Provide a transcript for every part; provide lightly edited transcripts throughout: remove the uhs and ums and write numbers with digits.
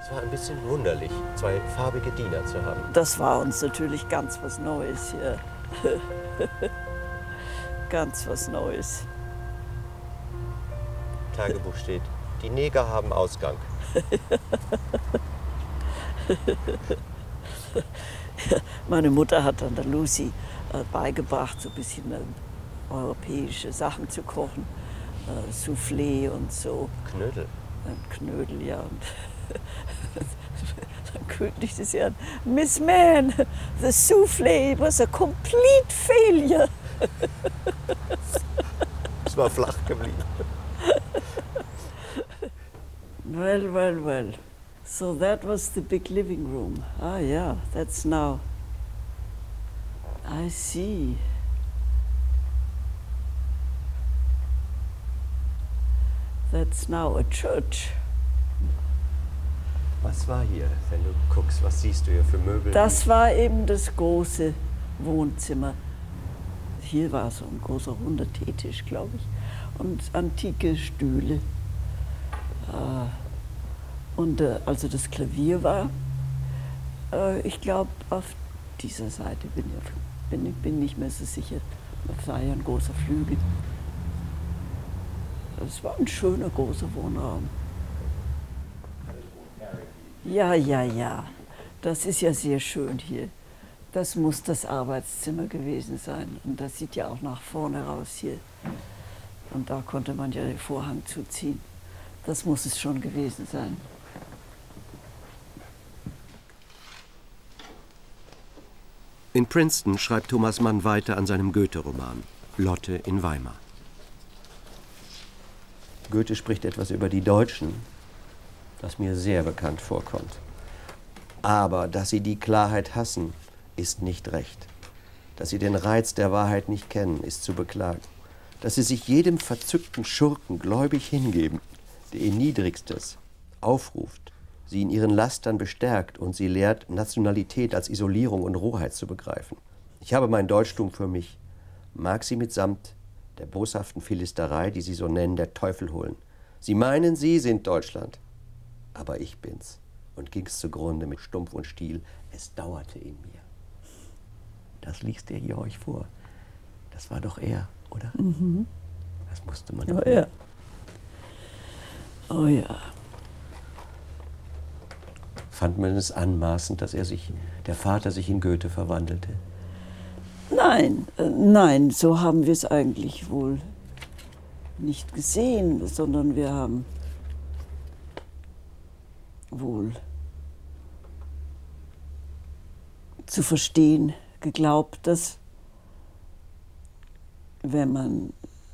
Es war ein bisschen wunderlich, zwei farbige Diener zu haben. Das war uns natürlich ganz was Neues hier. Ganz was Neues. Tagebuch steht, die Neger haben Ausgang. Meine Mutter hat dann der Lucy beigebracht, so ein bisschen europäische Sachen zu kochen. Soufflé und so. Knödel. Knödel, ja. Und dann kündigte sie an, Miss Mann, the soufflé was a complete failure. Es war flach geblieben. Well, well, well. So that was the big living room. Ah, yeah, that's now. I see. That's now a church. Was war hier, wenn du guckst? Was siehst du hier für Möbel? Das war eben das große Wohnzimmer. Hier war so ein großer runder Teetisch, glaube ich, und antike Stühle. Und also das Klavier war, ich glaube, auf dieser Seite bin nicht mehr so sicher. Das war ja ein großer Flügel. Es war ein schöner, großer Wohnraum. Ja, ja, ja. Das ist ja sehr schön hier. Das muss das Arbeitszimmer gewesen sein. Und das sieht ja auch nach vorne raus hier. Und da konnte man ja den Vorhang zuziehen. Das muss es schon gewesen sein. In Princeton schreibt Thomas Mann weiter an seinem Goethe-Roman Lotte in Weimar. Goethe spricht etwas über die Deutschen, das mir sehr bekannt vorkommt. Aber dass sie die Klarheit hassen, ist nicht recht. Dass sie den Reiz der Wahrheit nicht kennen, ist zu beklagen. Dass sie sich jedem verzückten Schurken gläubig hingeben, der ihr Niedrigstes aufruft, sie in ihren Lastern bestärkt und sie lehrt, Nationalität als Isolierung und Rohheit zu begreifen. Ich habe mein Deutschtum für mich, mag sie mitsamt der boshaften Philisterei, die sie so nennen, der Teufel holen. Sie meinen, sie sind Deutschland, aber ich bin's. Und ging's zugrunde mit Stumpf und Stiel, es dauerte in mir. Das liest er hier euch vor. Das war doch er, oder? Mhm. Das musste man doch. Oh ja. Oh ja. Fand man es anmaßend, dass der Vater sich in Goethe verwandelte? Nein, nein, so haben wir es eigentlich wohl nicht gesehen, sondern wir haben wohl zu verstehen geglaubt, dass wenn man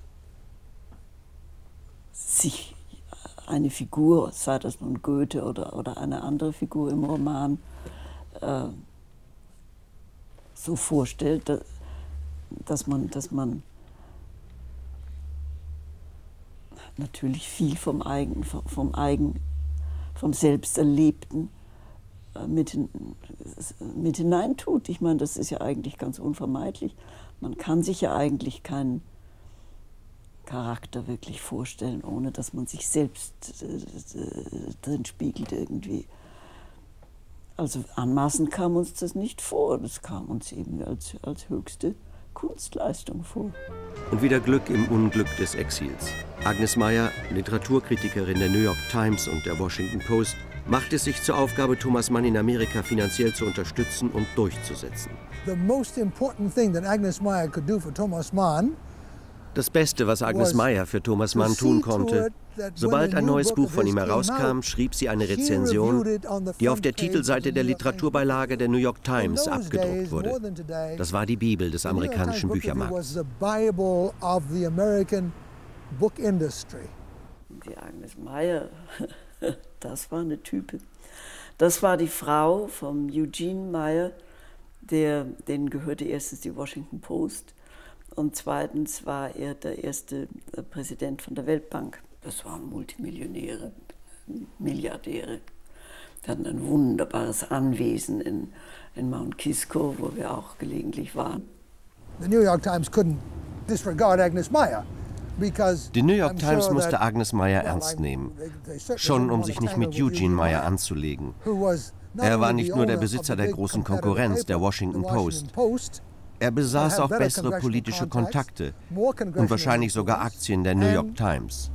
sich eine Figur, sei das nun Goethe oder eine andere Figur im Roman, so vorstellt, dass man natürlich viel vom Selbsterlebten mit hineintut. Ich meine, das ist ja eigentlich ganz unvermeidlich. Man kann sich ja eigentlich keinen Charakter wirklich vorstellen, ohne dass man sich selbst drin spiegelt irgendwie. Also anmaßend kam uns das nicht vor, das kam uns eben als höchste Kunstleistung vor. Und wieder Glück im Unglück des Exils. Agnes Meyer, Literaturkritikerin der New York Times und der Washington Post, macht es sich zur Aufgabe, Thomas Mann in Amerika finanziell zu unterstützen und durchzusetzen. The most important thing that Agnes Meyer could do for Thomas Mann. Das Beste, was Agnes Meyer für Thomas Mann tun konnte, sobald ein neues Buch von ihm herauskam, schrieb sie eine Rezension, die auf der Titelseite der Literaturbeilage der New York Times abgedruckt wurde. Das war die Bibel des amerikanischen Büchermarkts. Die Agnes Meyer, das war eine Type. Das war die Frau von Eugene Meyer, denen gehörte erstens die Washington Post. Und zweitens war er der erste Präsident von der Weltbank. Das waren Multimillionäre, Milliardäre. Wir hatten ein wunderbares Anwesen in Mount Kisco, wo wir auch gelegentlich waren. The New York Times couldn't disregard Agnes Meyer. Die New York Times musste Agnes Meyer ernst nehmen, schon um sich nicht mit Eugene Meyer anzulegen. Er war nicht nur der Besitzer der großen Konkurrenz, der Washington Post. Er besaß auch bessere politische Kontakte und wahrscheinlich sogar Aktien der New York Times.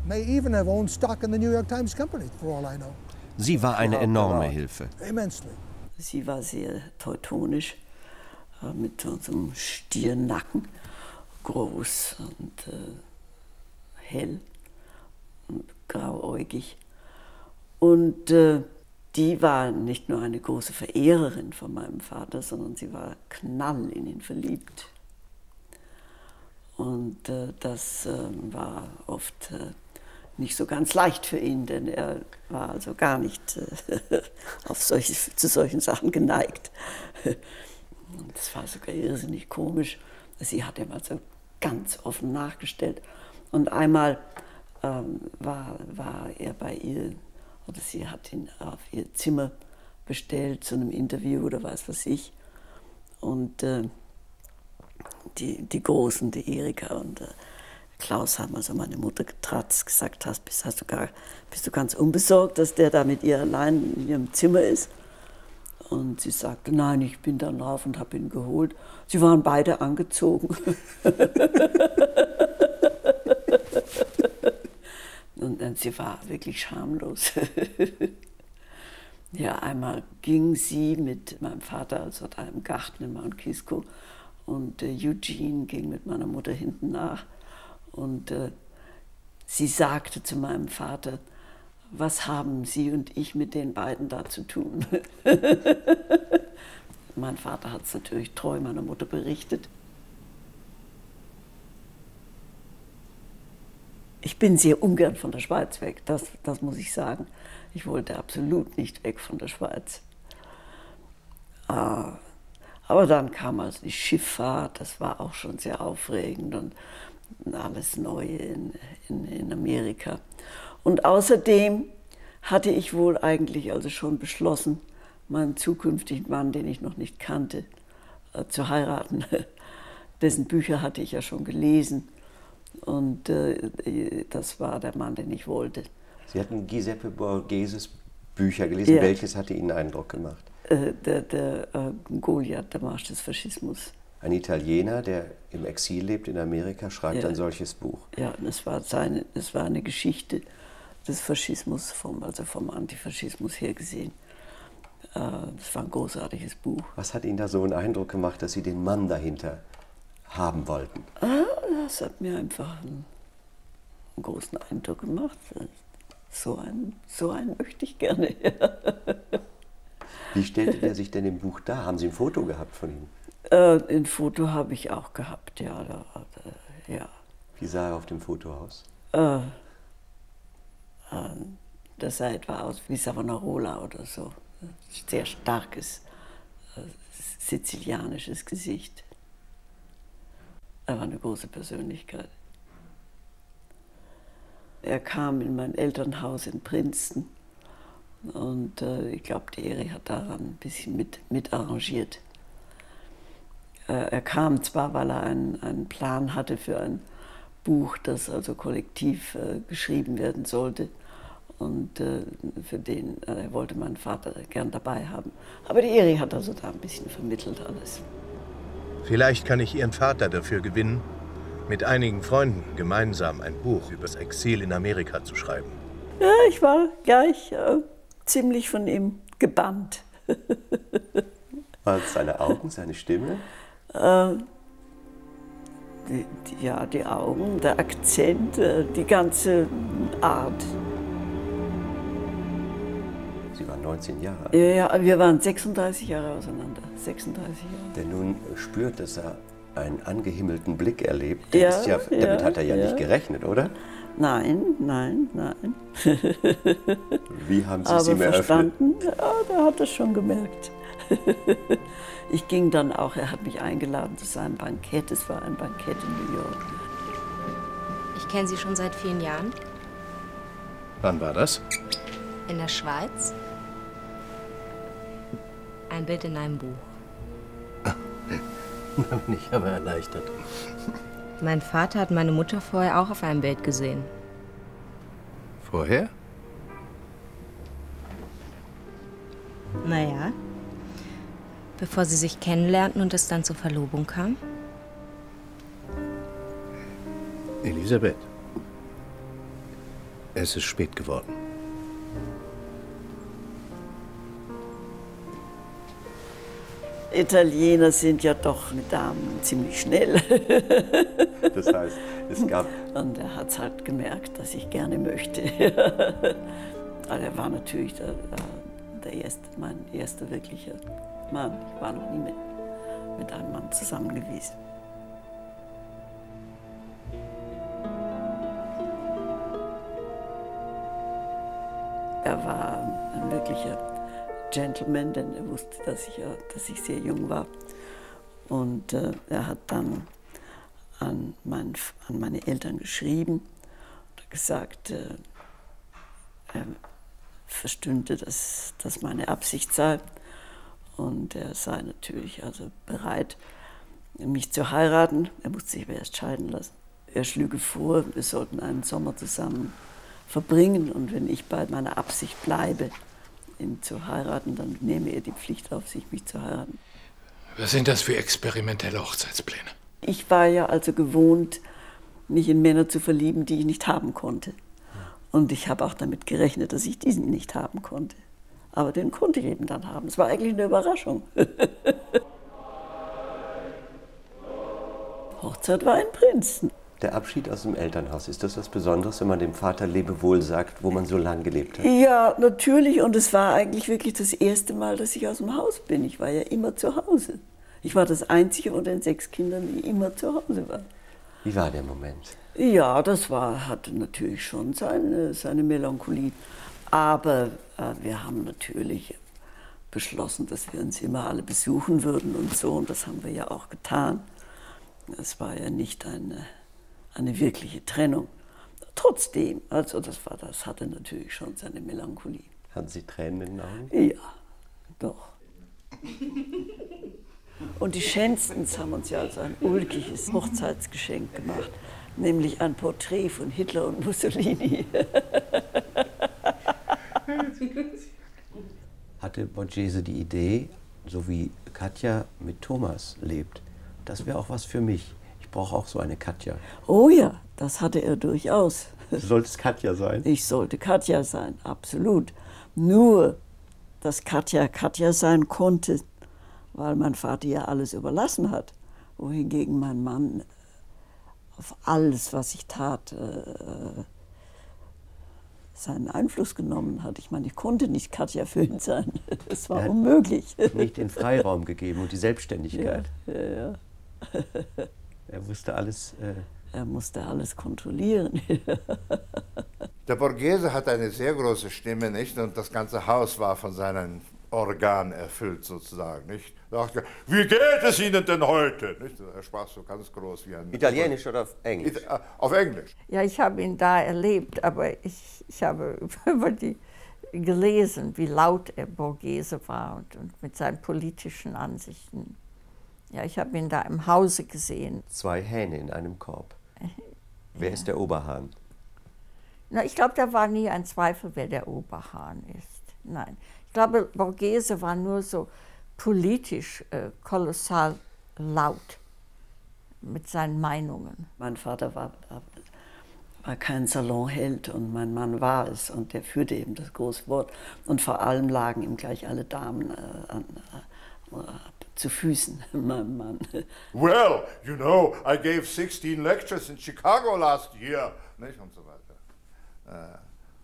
Sie war eine enorme Hilfe. Sie war sehr teutonisch, mit so einem Stiernacken, groß und hell und grauäugig. Und die war nicht nur eine große Verehrerin von meinem Vater, sondern sie war knall in ihn verliebt. Und das war oft nicht so ganz leicht für ihn, denn er war also gar nicht zu solchen Sachen geneigt. Und das war sogar irrsinnig komisch. Sie hat ihm also ganz offen nachgestellt. Und einmal war er bei ihr, oder sie hat ihn auf ihr Zimmer bestellt zu einem Interview oder was ich. Und die Großen, die Erika und Klaus haben also meine Mutter getratzt, gesagt, bist du ganz unbesorgt, dass der da mit ihr allein in ihrem Zimmer ist? Und sie sagte, nein, ich bin dann rauf und habe ihn geholt. Sie waren beide angezogen. Und sie war wirklich schamlos. Ja, einmal ging sie mit meinem Vater also da im Garten in Mount Kisco und Eugene ging mit meiner Mutter hinten nach. Und sie sagte zu meinem Vater, was haben Sie und ich mit den beiden da zu tun? Mein Vater hat es natürlich treu meiner Mutter berichtet. Ich bin sehr ungern von der Schweiz weg, das muss ich sagen. Ich wollte absolut nicht weg von der Schweiz. Aber dann kam also die Schifffahrt, das war auch schon sehr aufregend und alles Neue in Amerika. Und außerdem hatte ich wohl eigentlich also schon beschlossen, meinen zukünftigen Mann, den ich noch nicht kannte, zu heiraten. Dessen Bücher hatte ich ja schon gelesen. Und das war der Mann, den ich wollte. Sie hatten Giuseppe Borgheses Bücher gelesen. Ja. Welches hatte Ihnen Eindruck gemacht? Der Goliath, der Marsch des Faschismus. Ein Italiener, der im Exil lebt in Amerika, schreibt ein solches Buch. Ja, es war eine Geschichte des Faschismus, vom Antifaschismus her gesehen. Das war ein großartiges Buch. Was hat Ihnen da so einen Eindruck gemacht, dass Sie den Mann dahinter haben wollten? Das hat mir einfach einen großen Eindruck gemacht. So einen möchte ich gerne. Wie stellte er sich denn im Buch dar? Haben Sie ein Foto gehabt von ihm? Ein Foto habe ich auch gehabt, ja. Ja. Wie sah er auf dem Foto aus? Das sah etwa aus wie Savonarola oder so. Sehr starkes, sizilianisches Gesicht. Er war eine große Persönlichkeit. Er kam in mein Elternhaus in Princeton und ich glaube, die Eri hat daran ein bisschen mit arrangiert. Er kam zwar, weil er einen Plan hatte für ein Buch, das also kollektiv geschrieben werden sollte und für den er wollte meinen Vater gern dabei haben. Aber die Eri hat also da ein bisschen vermittelt alles. Vielleicht kann ich Ihren Vater dafür gewinnen, mit einigen Freunden gemeinsam ein Buch über das Exil in Amerika zu schreiben. Ja, ich war gleich ziemlich von ihm gebannt. Waren es seine Augen, seine Stimme? Die Augen, der Akzent, die ganze Art. Sie waren 19 Jahre alt. Ja, wir waren 36 Jahre auseinander. 36 Jahre. Der nun spürt, dass er einen angehimmelten Blick erlebt. Damit hat er ja nicht gerechnet, oder? Nein. Wie haben Sie es ihm eröffnet? Verstanden, ja, der hat es schon gemerkt. Ich ging dann auch, er hat mich eingeladen zu seinem Bankett. Es war ein Bankett in New York. Ich kenne Sie schon seit vielen Jahren. Wann war das? In der Schweiz. Ein Bild in einem Buch. Da bin ich aber erleichtert. Mein Vater hat meine Mutter vorher auch auf einem Bild gesehen. Vorher? Naja, bevor sie sich kennenlernten und es dann zur Verlobung kam. Elisabeth, es ist spät geworden. Italiener sind ja doch mit Damen ziemlich schnell. Das heißt, es gab... Und er hat es halt gemerkt, dass ich gerne möchte. Also er war natürlich mein erster wirklicher Mann. Ich war noch nie mit einem Mann zusammen gewesen. Er war ein wirklicher Gentleman, denn er wusste, dass ich sehr jung war. Und er hat dann an meine Eltern geschrieben und gesagt, er verstünde, dass das meine Absicht sei. Und er sei natürlich also bereit, mich zu heiraten. Er musste sich aber erst scheiden lassen. Er schlüge vor, wir sollten einen Sommer zusammen verbringen. Und wenn ich bei meiner Absicht bleibe, ihn zu heiraten, dann nehme er die Pflicht auf sich, mich zu heiraten. Was sind das für experimentelle Hochzeitspläne? Ich war ja also gewohnt, mich in Männer zu verlieben, die ich nicht haben konnte. Und ich habe auch damit gerechnet, dass ich diesen nicht haben konnte. Aber den konnte ich eben dann haben. Es war eigentlich eine Überraschung. Hochzeit war in Princeton. Der Abschied aus dem Elternhaus, ist das was Besonderes, wenn man dem Vater Lebewohl sagt, wo man so lang gelebt hat? Ja, natürlich. Und es war eigentlich wirklich das erste Mal, dass ich aus dem Haus bin. Ich war ja immer zu Hause. Ich war das Einzige unter den 6 Kindern, die immer zu Hause war. Wie war der Moment? Ja, das hatte natürlich schon seine Melancholie. Aber wir haben natürlich beschlossen, dass wir uns immer alle besuchen würden und so. Und das haben wir ja auch getan. Es war ja nicht eine wirkliche Trennung. Trotzdem, also das hatte natürlich schon seine Melancholie. Hatten Sie Tränen in den Augen? Ja, doch. Und die Schenstens haben uns ja also ein ulkiges Hochzeitsgeschenk gemacht, nämlich ein Porträt von Hitler und Mussolini. Hatte Borghese die Idee, so wie Katja mit Thomas lebt, das wäre auch was für mich. Ich brauche auch so eine Katja. Oh ja, das hatte er durchaus. Du solltest Katja sein? Ich sollte Katja sein, absolut. Nur, dass Katja Katja sein konnte, weil mein Vater ja alles überlassen hat. Wohingegen mein Mann auf alles, was ich tat, seinen Einfluss genommen hat. Ich meine, ich konnte nicht Katja für ihn sein. Es war unmöglich. Nicht den Freiraum gegeben und die Selbstständigkeit. Ja. Er wusste alles. Er musste alles kontrollieren. Der Borghese hat eine sehr große Stimme, nicht? Und das ganze Haus war von seinen Organen erfüllt, sozusagen, nicht? Er sagte, wie geht es Ihnen denn heute? Nicht? Er sprach so ganz groß wie ein... Italienisch oder auf Englisch? Auf Englisch. Ja, ich habe ihn da erlebt, aber ich habe über die gelesen, wie laut er Borghese war und mit seinen politischen Ansichten. Ja, ich habe ihn da im Hause gesehen. 2 Hähne in einem Korb. Wer ist der Oberhahn? Na, ich glaube, da war nie ein Zweifel, wer der Oberhahn ist. Nein. Ich glaube, Borghese war nur so politisch kolossal laut mit seinen Meinungen. Mein Vater war kein Salonheld und mein Mann war es. Und der führte eben das große Wort. Und vor allem lagen ihm gleich alle Damen zu Füßen, meinem Mann. Well, you know, I gave 16 lectures in Chicago last year. Nicht? Und so weiter.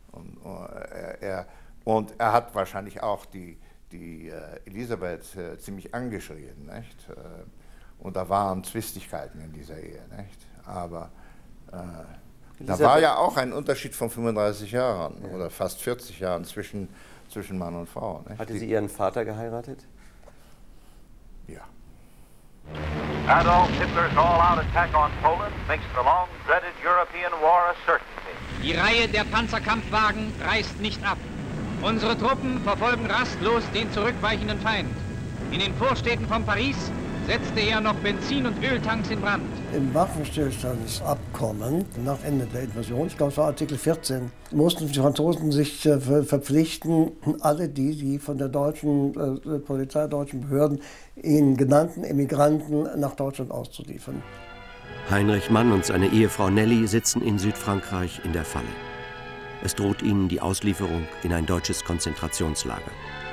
Und er hat wahrscheinlich auch die Elisabeth ziemlich angeschrien, nicht? Und da waren Zwistigkeiten in dieser Ehe, nicht? Aber da war ja auch ein Unterschied von 35 Jahren oder fast 40 Jahren zwischen Mann und Frau. Nicht? Hatte sie ihren Vater geheiratet? Ja. Adolf Hitler's all-out attack on Poland makes the long-dreaded European war a certainty. Die Reihe der Panzerkampfwagen reißt nicht ab. Unsere Truppen verfolgen rastlos den zurückweichenden Feind. In den Vorstädten von Paris setzte er noch Benzin- und Öltanks in Brand. Im Waffenstillstandsabkommen nach Ende der Invasion, ich glaube es war Artikel 14, mussten die Franzosen sich verpflichten, alle die von der deutschen Polizei, deutschen Behörden, ihnen genannten Emigranten nach Deutschland auszuliefern. Heinrich Mann und seine Ehefrau Nelly sitzen in Südfrankreich in der Falle. Es droht ihnen die Auslieferung in ein deutsches Konzentrationslager.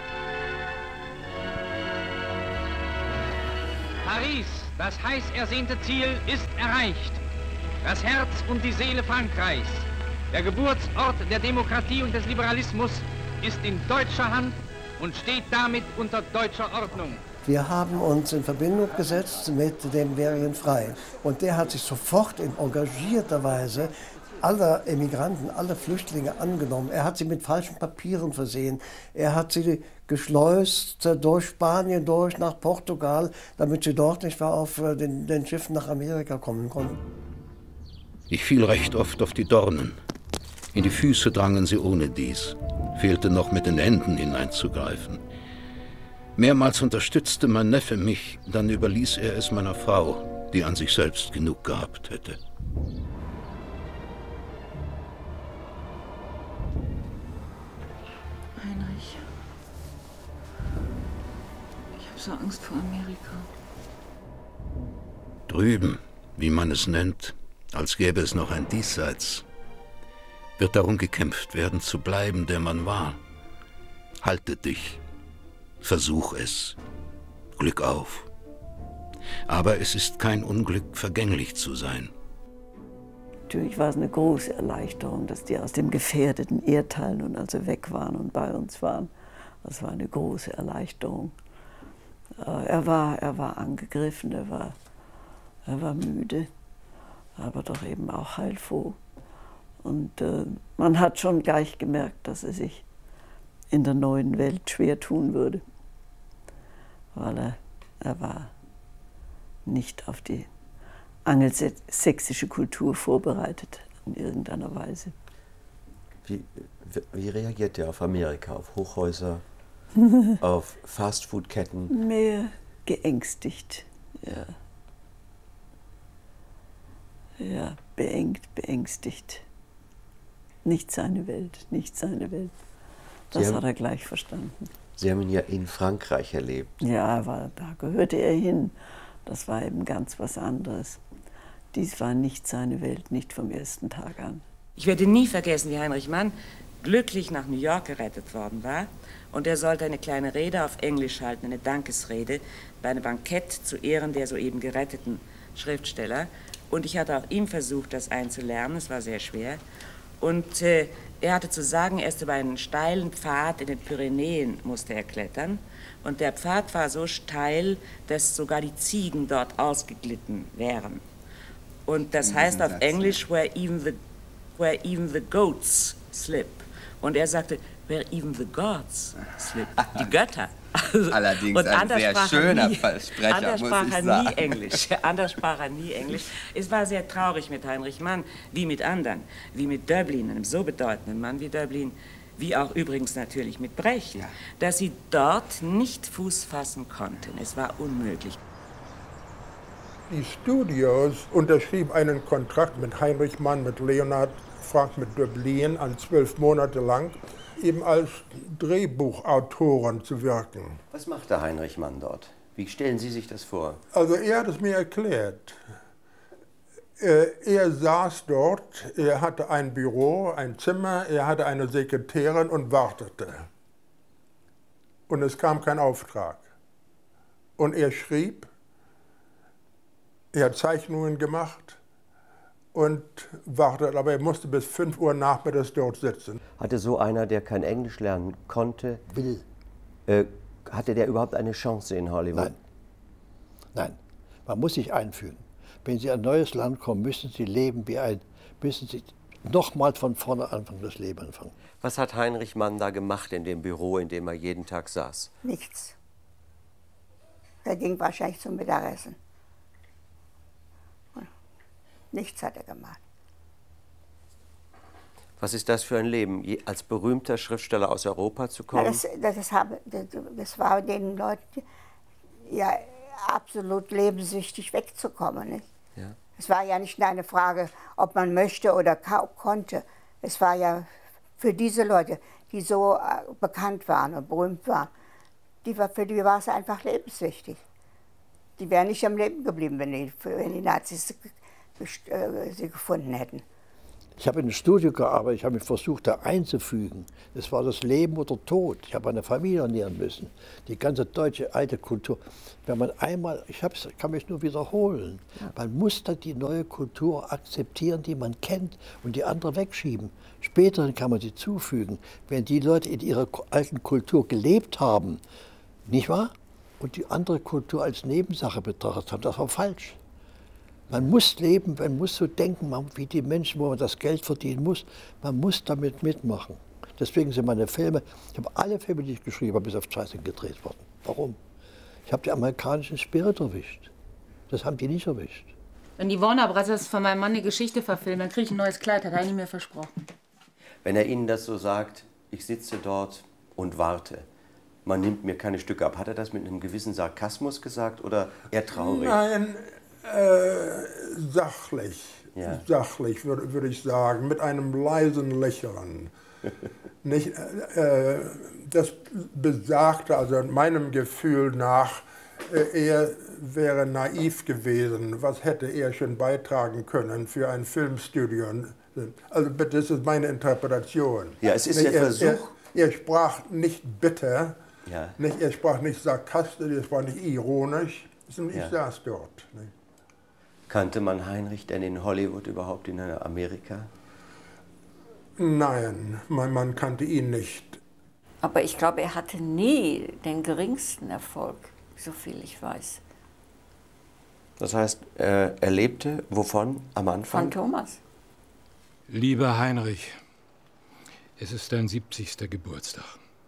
Paris, das heiß ersehnte Ziel, ist erreicht. Das Herz und die Seele Frankreichs, der Geburtsort der Demokratie und des Liberalismus, ist in deutscher Hand und steht damit unter deutscher Ordnung. Wir haben uns in Verbindung gesetzt mit dem Varian Frey. Und der hat sich sofort in engagierter Weise aller Emigranten, aller Flüchtlinge angenommen. Er hat sie mit falschen Papieren versehen. Er hat sie geschleust durch Spanien durch nach Portugal, damit sie dort nicht mehr auf den Schiffen nach Amerika kommen konnten. Ich fiel recht oft auf die Dornen. In die Füße drangen sie ohne dies. Fehlte noch mit den Händen hineinzugreifen. Mehrmals unterstützte mein Neffe mich, dann überließ er es meiner Frau, die an sich selbst genug gehabt hätte. Heinrich, ich habe so Angst vor Amerika. Drüben, wie man es nennt, als gäbe es noch ein Diesseits, wird darum gekämpft werden, zu bleiben, der man war. Halte dich. Versuch es. Glück auf. Aber es ist kein Unglück, vergänglich zu sein. Natürlich war es eine große Erleichterung, dass die aus dem gefährdeten Erdteil nun also weg waren und bei uns waren. Das war eine große Erleichterung. Er war angegriffen, er war müde, aber doch eben auch heilfroh. Und man hat schon gleich gemerkt, dass er sich in der neuen Welt schwer tun würde, weil er war nicht auf die angelsächsische Kultur vorbereitet in irgendeiner Weise. Wie reagiert er auf Amerika, auf Hochhäuser, auf Fastfood-Ketten? Mehr geängstigt, ja. Ja, beängstigt. Nicht seine Welt, nicht seine Welt. Das hat er gleich verstanden. Sie haben ihn ja in Frankreich erlebt. Ja, da gehörte er hin. Das war eben ganz was anderes. Dies war nicht seine Welt, nicht vom ersten Tag an. Ich werde nie vergessen, wie Heinrich Mann glücklich nach New York gerettet worden war. Und er sollte eine kleine Rede auf Englisch halten, eine Dankesrede, bei einem Bankett zu Ehren der soeben geretteten Schriftsteller. Und ich hatte auch ihm versucht, das einzulernen. Es war sehr schwer. Und er hatte zu sagen, erst über einen steilen Pfad in den Pyrenäen musste er klettern. Und der Pfad war so steil, dass sogar die Ziegen dort ausgeglitten wären. Und das heißt auf Englisch, where even the goats slip. Und er sagte, where even the gods slip. Die Götter. Allerdings und ein sehr schöner Versprecher, anders sprach er nie Englisch. Anders sprach er nie Englisch. Es war sehr traurig mit Heinrich Mann, wie mit anderen, wie mit Döblin, einem so bedeutenden Mann wie Döblin, wie auch übrigens natürlich mit Brecht, ja, dass sie dort nicht Fuß fassen konnten. Es war unmöglich. Die Studios unterschrieben einen Kontrakt mit Heinrich Mann, mit Leonhard Frank, mit Döblin an 12 Monate lang, eben als Drehbuchautoren zu wirken. Was machte Heinrich Mann dort? Wie stellen Sie sich das vor? Also er hat es mir erklärt. Er saß dort, er hatte ein Büro, ein Zimmer, er hatte eine Sekretärin und wartete. Und es kam kein Auftrag. Und er schrieb, er hat Zeichnungen gemacht und wartete, aber er musste bis 5 Uhr nachmittags dort sitzen. Hatte so einer, der kein Englisch lernen konnte, hatte der überhaupt eine Chance in Hollywood? Nein. Nein, man muss sich einfühlen. Wenn Sie in ein neues Land kommen, müssen Sie müssen Sie nochmal von vorne anfangen, das Leben anfangen. Was hat Heinrich Mann da gemacht in dem Büro, in dem er jeden Tag saß? Nichts. Der ging wahrscheinlich zum Mittagessen. Nichts hat er gemacht. Was ist das für ein Leben, als berühmter Schriftsteller aus Europa zu kommen? Na, das war den Leuten, ja, absolut lebenswichtig wegzukommen. Nicht? Ja. Es war ja nicht nur eine Frage, ob man möchte oder konnte. Es war ja für diese Leute, die so bekannt waren und berühmt waren, für die war es einfach lebenswichtig. Die wären nicht am Leben geblieben, wenn die Nazis sie gefunden hätten. Ich habe in einem Studio gearbeitet, ich habe mich versucht, da einzufügen. Es war das Leben oder Tod. Ich habe eine Familie ernähren müssen. Die ganze deutsche alte Kultur. Wenn man einmal, kann mich nur wiederholen, man muss da die neue Kultur akzeptieren, die man kennt, und die andere wegschieben. Später kann man sie zufügen, wenn die Leute in ihrer alten Kultur gelebt haben, nicht wahr? Und die andere Kultur als Nebensache betrachtet haben. Das war falsch. Man muss leben, man muss so denken, wie die Menschen, wo man das Geld verdienen muss. Man muss damit mitmachen. Deswegen sind meine Filme, ich habe alle Filme, die ich geschrieben habe, bis auf 2 sind gedreht worden. Warum? Ich habe den amerikanischen Spirit erwischt. Das haben die nicht erwischt. Wenn die Warner Brothers von meinem Mann eine Geschichte verfilmen, dann kriege ich ein neues Kleid, hat er nicht mehr versprochen. Wenn er Ihnen das so sagt, ich sitze dort und warte, man nimmt mir keine Stücke ab, hat er das mit einem gewissen Sarkasmus gesagt oder eher traurig? Nein, sachlich. Ja. Sachlich, würde ich sagen, mit einem leisen Lächeln. Nicht, das besagte, also meinem Gefühl nach, er wäre naiv gewesen. Was hätte er schon beitragen können für ein Filmstudio? Also das ist meine Interpretation. Ja, es ist der Versuch. Er sprach nicht bitter, ja. Er sprach nicht sarkastisch, er sprach nicht ironisch. Ich saß dort. Nicht? Kannte man Heinrich denn in Hollywood überhaupt, in Amerika? Nein, man kannte ihn nicht. Aber ich glaube, er hatte nie den geringsten Erfolg, so viel ich weiß. Das heißt, er lebte wovon am Anfang? Von Thomas. Lieber Heinrich, es ist dein 70. Geburtstag.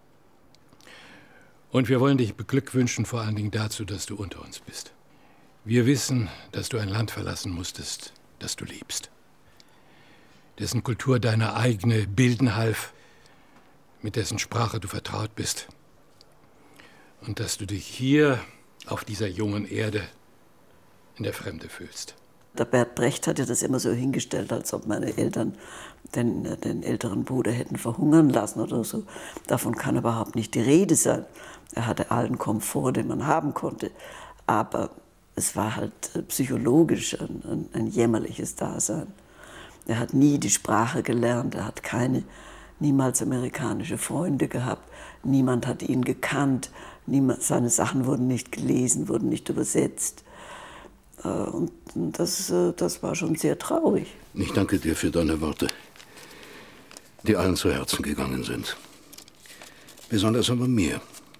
Und wir wollen dich beglückwünschen, vor allen Dingen dazu, dass du unter uns bist. Wir wissen, dass du ein Land verlassen musstest, das du liebst. Dessen Kultur deine eigene bilden half, mit dessen Sprache du vertraut bist. Und dass du dich hier auf dieser jungen Erde in der Fremde fühlst. Der Bert Brecht hatte das immer so hingestellt, als ob meine Eltern den älteren Bruder hätten verhungern lassen oder so. Davon kann überhaupt nicht die Rede sein. Er hatte allen Komfort, den man haben konnte. Aber es war halt psychologisch ein jämmerliches Dasein. Er hat nie die Sprache gelernt, er hat niemals amerikanische Freunde gehabt, niemand hat ihn gekannt, seine Sachen wurden nicht gelesen, wurden nicht übersetzt. Und das war schon sehr traurig. Ich danke dir für deine Worte, die allen zu Herzen gegangen sind. Besonders aber mir.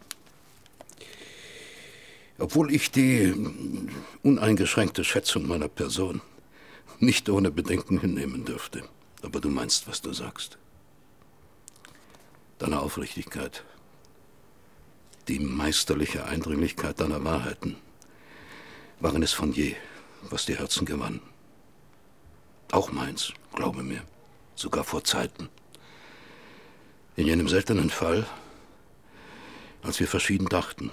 Obwohl ich die uneingeschränkte Schätzung meiner Person nicht ohne Bedenken hinnehmen dürfte. Aber du meinst, was du sagst. Deine Aufrichtigkeit, die meisterliche Eindringlichkeit deiner Wahrheiten waren es von je, was die Herzen gewann. Auch meins, glaube mir, sogar vor Zeiten. In jenem seltenen Fall, als wir verschieden dachten.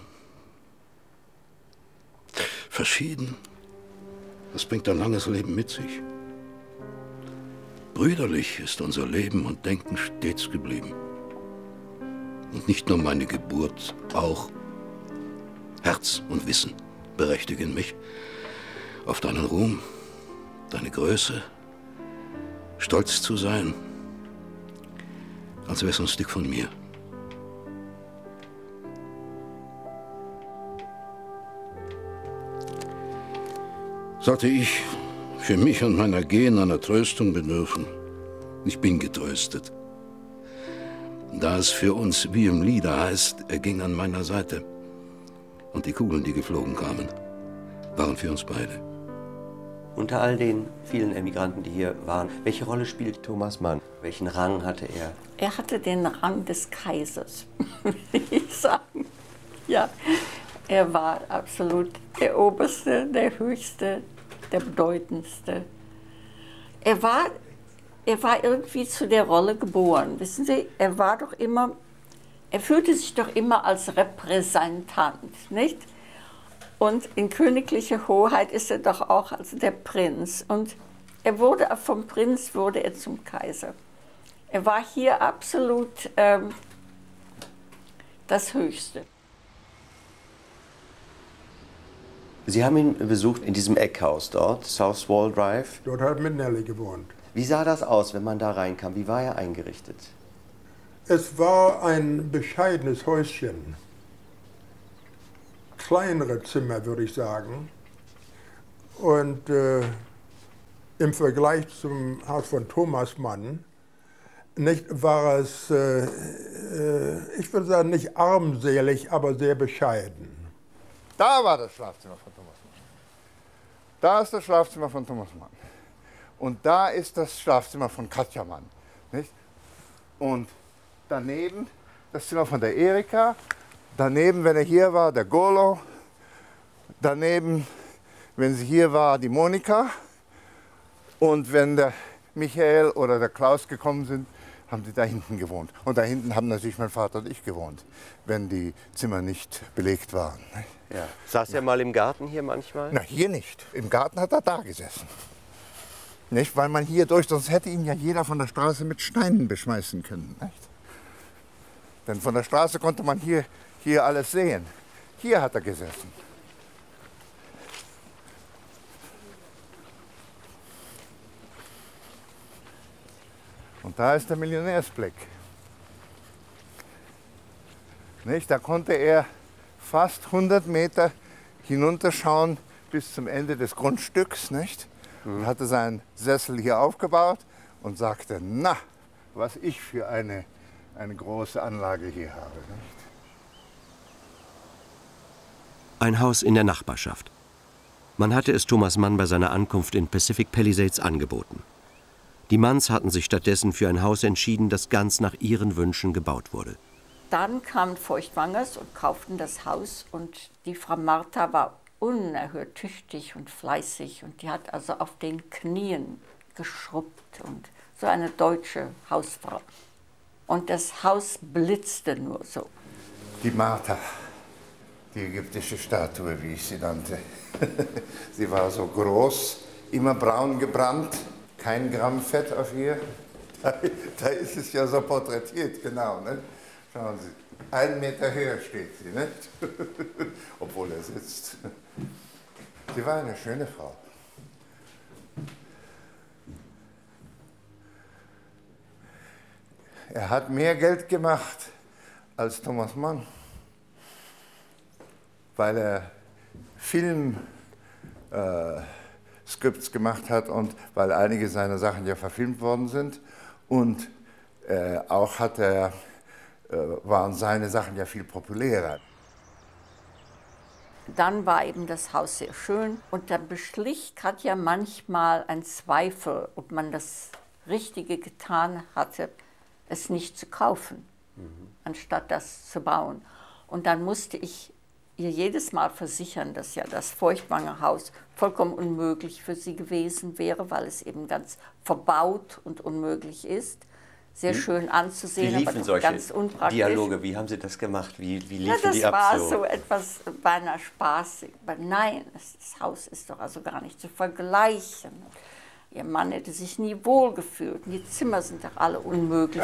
Verschieden? Das bringt ein langes Leben mit sich. Brüderlich ist unser Leben und Denken stets geblieben. Und nicht nur meine Geburt, auch Herz und Wissen berechtigen mich auf deinen Ruhm, deine Größe, stolz zu sein, als wär's ein Stück von mir. Sollte ich für mich und meiner Gehen einer Tröstung bedürfen, ich bin getröstet. Da es für uns wie im Lieder heißt, er ging an meiner Seite. Und die Kugeln, die geflogen kamen, waren für uns beide. Unter all den vielen Emigranten, die hier waren, welche Rolle spielt Thomas Mann? Welchen Rang hatte er? Er hatte den Rang des Kaisers, würde ich sagen. Ja, er war absolut der Oberste, der Höchste, der Bedeutendste. Er war irgendwie zu der Rolle geboren. Wissen Sie, er fühlte sich doch immer als Repräsentant, nicht? Und in königlicher Hoheit ist er doch auch also der Prinz. Und er wurde, vom Prinz wurde er zum Kaiser. Er war hier absolut das Höchste. Sie haben ihn besucht in diesem Eckhaus dort, Southwall Drive. Dort hat mit Nelly gewohnt. Wie sah das aus, wenn man da reinkam? Wie war er eingerichtet? Es war ein bescheidenes Häuschen. Kleinere Zimmer, würde ich sagen. Und im Vergleich zum Haus von Thomas Mann nicht, war es, ich würde sagen, nicht armselig, aber sehr bescheiden. Da war das Schlafzimmer von Thomas Mann. Da ist das Schlafzimmer von Thomas Mann. Und da ist das Schlafzimmer von Katja Mann. Nicht? Und daneben das Zimmer von der Erika. Daneben, wenn er hier war, der Golo. Daneben, wenn sie hier war, die Monika. Und wenn der Michael oder der Klaus gekommen sind, haben sie da hinten gewohnt. Und da hinten haben natürlich mein Vater und ich gewohnt, wenn die Zimmer nicht belegt waren. Ja. Saß er mal im Garten hier manchmal? Na, hier nicht. Im Garten hat er da gesessen. Nicht? Weil man hier durch, sonst hätte ihn ja jeder von der Straße mit Steinen beschmeißen können. Nicht? Denn von der Straße konnte man hier alles sehen. Hier hat er gesessen. Und da ist der Millionärsblick. Nicht? Da konnte er fast 100 Meter hinunterschauen bis zum Ende des Grundstücks. Nicht? Und hatte seinen Sessel hier aufgebaut und sagte, na, was ich für eine große Anlage hier habe. Nicht? Ein Haus in der Nachbarschaft. Man hatte es Thomas Mann bei seiner Ankunft in Pacific Palisades angeboten. Die Manns hatten sich stattdessen für ein Haus entschieden, das ganz nach ihren Wünschen gebaut wurde. Dann kamen Feuchtwangers und kauften das Haus und die Frau Martha war unerhört tüchtig und fleißig und die hat also auf den Knien geschrubbt und so eine deutsche Hausfrau. Und das Haus blitzte nur so. Die Martha, die ägyptische Statue, wie ich sie nannte. Sie war so groß, immer braun gebrannt, kein Gramm Fett auf ihr. Da ist es ja so porträtiert, genau. Ne? Schauen Sie, 1 Meter höher steht sie, nicht? Obwohl er sitzt. Sie war eine schöne Frau. Er hat mehr Geld gemacht als Thomas Mann, weil er Filmskripts gemacht hat und weil einige seiner Sachen ja verfilmt worden sind. Und auch waren seine Sachen ja viel populärer. Dann war eben das Haus sehr schön und dann beschlich Katja manchmal ein Zweifel, ob man das Richtige getan hatte, es nicht zu kaufen, anstatt das zu bauen. Und dann musste ich ihr jedes Mal versichern, dass ja das Feuchtwanger-Haus vollkommen unmöglich für sie gewesen wäre, weil es eben ganz verbaut und unmöglich ist. Sehr schön anzusehen, wie aber liefen solche ganz unpraktisch. Dialoge? Wie haben Sie das gemacht? Wie liefen das die ab? war so etwas beinahe spaßig. Aber nein, das Haus ist doch also gar nicht zu vergleichen. Ihr Mann hätte sich nie wohlgefühlt. Die Zimmer sind doch alle unmöglich.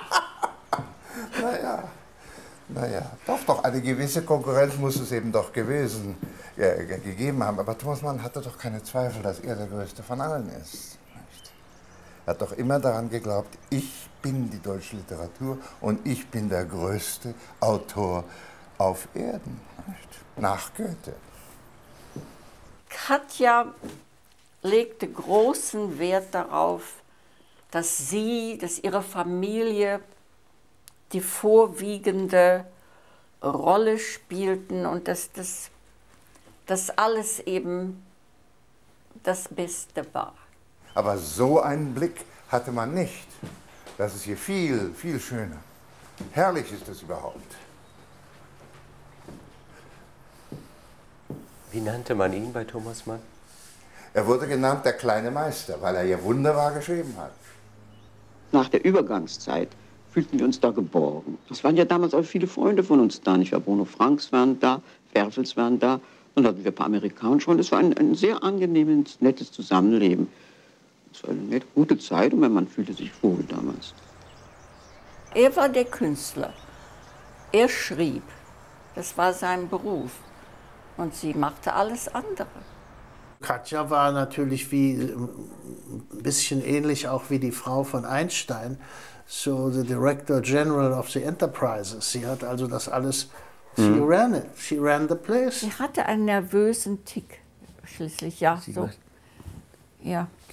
Naja, doch, eine gewisse Konkurrenz muss es eben doch gegeben haben. Aber Thomas Mann hatte doch keine Zweifel, dass er der Größte von allen ist. Er hat doch immer daran geglaubt, ich bin die deutsche Literatur und ich bin der größte Autor auf Erden, nicht? Nach Goethe. Katja legte großen Wert darauf, dass ihre Familie die vorwiegende Rolle spielten und dass das alles eben das Beste war. Aber so einen Blick hatte man nicht. Das ist hier viel, viel schöner. Herrlich ist es überhaupt. Wie nannte man ihn bei Thomas Mann? Er wurde genannt der kleine Meister, weil er ja wunderbar geschrieben hat. Nach der Übergangszeit fühlten wir uns da geborgen. Es waren ja damals auch viele Freunde von uns da. Nicht wahr? Bruno Franks waren da, Werfels waren da. Dann hatten wir ein paar Amerikaner schon. Es war ein sehr angenehmes, nettes Zusammenleben. Es war eine nette, gute Zeit und mein Mann fühlte sich wohl damals. Er war der Künstler. Er schrieb. Das war sein Beruf. Und sie machte alles andere. Katja war natürlich ein bisschen ähnlich auch wie die Frau von Einstein, so the Director General of the Enterprises. Sie hat also das alles, she ran it, she ran the place. Sie hatte einen nervösen Tick, schließlich, ja. So. Ja,